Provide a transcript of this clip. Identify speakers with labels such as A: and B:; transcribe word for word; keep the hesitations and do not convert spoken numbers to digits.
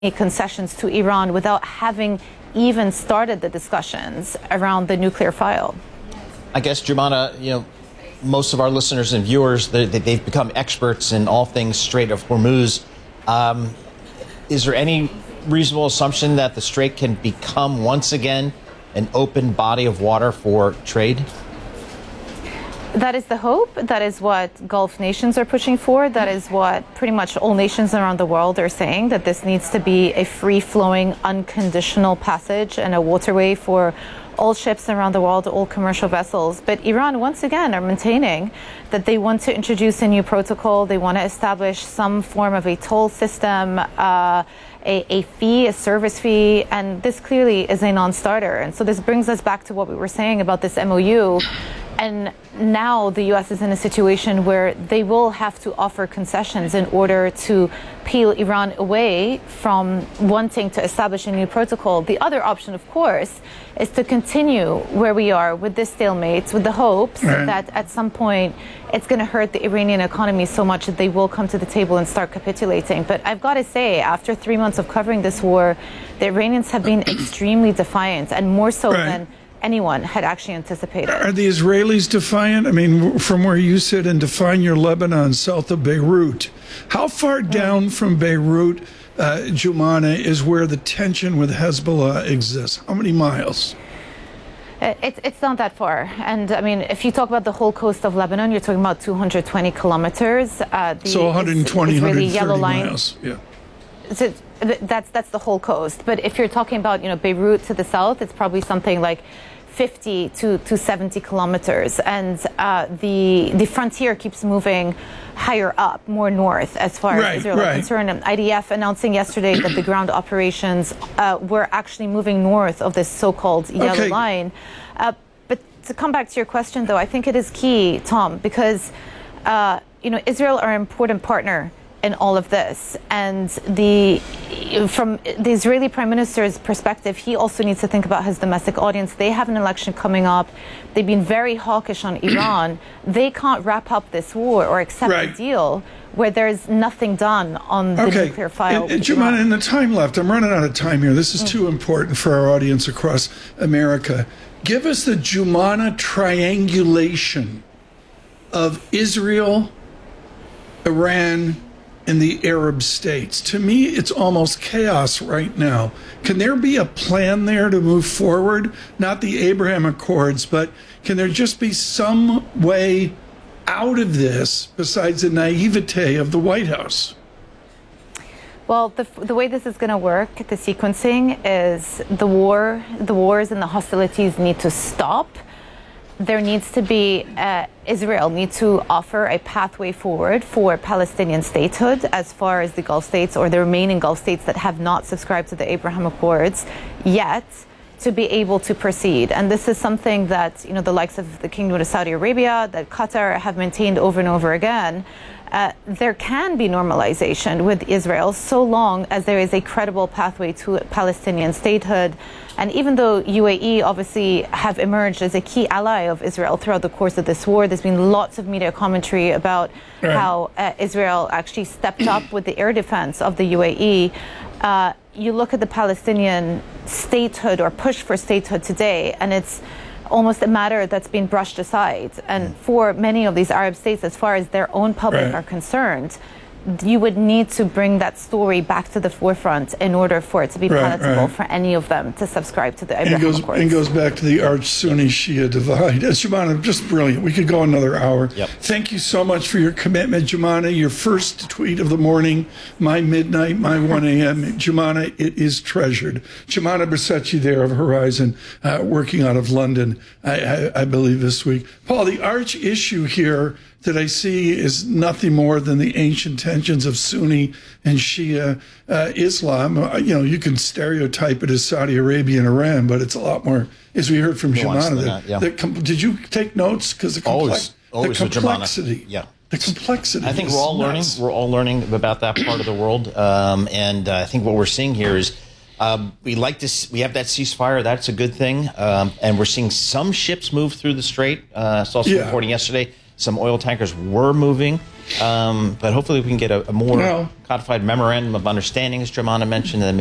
A: concessions to Iran without having even started the discussions around the nuclear file.
B: I guess, Joumanna, you know, most of our listeners and viewers, they, they've become experts in all things Strait of Hormuz. Um, is there any reasonable assumption that the Strait can become once again an open body of water for trade?
A: That is the hope. That is what Gulf nations are pushing for. That is what pretty much all nations around the world are saying, that this needs to be a free-flowing, unconditional passage and a waterway for all ships around the world, all commercial vessels. But Iran, once again, are maintaining that they want to introduce a new protocol. They want to establish some form of a toll system, uh, a, a fee, a service fee, and this clearly is a non-starter. And so this brings us back to what we were saying about this M O U. And now the U S is in a situation where they will have to offer concessions in order to peel Iran away from wanting to establish a new protocol. The other option, of course, is to continue where we are with this stalemate, with the hopes right. that at some point it's going to hurt the Iranian economy so much that they will come to the table and start capitulating. But I've got to say, after three months of covering this war, the Iranians have been extremely defiant, and more so right. than anyone had actually anticipated.
C: Are the Israelis defiant? I mean, from where you sit and define your Lebanon south of Beirut, how far down from Beirut, uh, Joumanna, is where the tension with Hezbollah exists? How many miles?
A: It, it's not that far. And I mean, if you talk about the whole coast of Lebanon, you're talking about two hundred twenty kilometers. Uh, the,
C: so one hundred twenty,
A: it's, it's really
C: one hundred thirty
A: yellow line.
C: miles. Yeah.
A: So that's that's the whole coast. But if you're talking about, you know, Beirut to the south, it's probably something like fifty to seventy kilometers, and uh, the the frontier keeps moving higher up, more north, as far
C: right,
A: as Israel
C: right.
A: is concerned. And I D F announcing yesterday that the ground operations uh, were actually moving north of this so-called yellow
C: okay.
A: line. Uh, but to come back to your question, though, I think it is key, Tom, because uh, you know, Israel are an important partner in all of this, and the from the Israeli Prime Minister's perspective, he also needs to think about his domestic audience. They have an election coming up. They've been very hawkish on Iran. They can't wrap up this war or accept
C: right.
A: a deal where there's nothing done on the
C: okay.
A: nuclear file.
C: And, and Joumanna, in the time left, I'm running out of time here. This is mm. too important for our audience across America. Give us the Joumanna triangulation of Israel, Iran, in the Arab states. To me, it's almost chaos right now. Can there be a plan there to move forward? Not the Abraham Accords, but can there just be some way out of this besides the naivete of the White House?
A: Well, the, the way this is going to work, the sequencing, is the war, the wars and the hostilities need to stop. There needs to be, uh, Israel needs to offer a pathway forward for Palestinian statehood as far as the Gulf states or the remaining Gulf states that have not subscribed to the Abraham Accords yet, to be able to proceed. And this is something that, you know, the likes of the Kingdom of Saudi Arabia, that Qatar have maintained over and over again. Uh, there can be normalization with Israel so long as there is a credible pathway to Palestinian statehood. And even though U A E obviously have emerged as a key ally of Israel throughout the course of this war, there's been lots of media commentary about right. how uh, Israel actually stepped up with the air defense of the U A E. Uh, you look at the Palestinian statehood or push for statehood today, and it's almost a matter that's been brushed aside. And for many of these Arab states, as far as their own public
C: right.
A: are concerned, you would need to bring that story back to the forefront in order for it to be
C: right,
A: palatable
C: right.
A: for any of them to subscribe to the
C: and
A: Abraham
C: goes,
A: Accords.
C: And goes back to the arch-Sunni Shia divide. It's Joumanna, just brilliant. We could go another hour.
B: Yep.
C: Thank you so much for your commitment, Joumanna. Your first tweet of the morning, my midnight, my one a.m. Joumanna, it is treasured. Joumanna Bercetche there of Horizon, uh, working out of London, I, I, I believe this week. Paul, the arch issue here that I see is nothing more than the ancient tensions of Sunni and Shia uh, Islam. Uh, you know, you can stereotype it as Saudi Arabia and Iran, but it's a lot more, as we heard from Joumanna. That,
B: yeah.
C: that com- did you take notes? Because the,
B: always, always
C: the complexity.
B: Yeah.
C: The complexity.
B: I think we're all learning.
C: nuts.
B: We're all learning about that part of the world, um, and uh, I think what we're seeing here is um, we like to. We have that ceasefire. That's a good thing, um, and we're seeing some ships move through the strait. Uh, I saw some
C: yeah.
B: reporting yesterday. Some oil tankers were moving. Um, but hopefully we can get a, a more
C: Well-
B: codified memorandum of understanding, as Germana mentioned, and then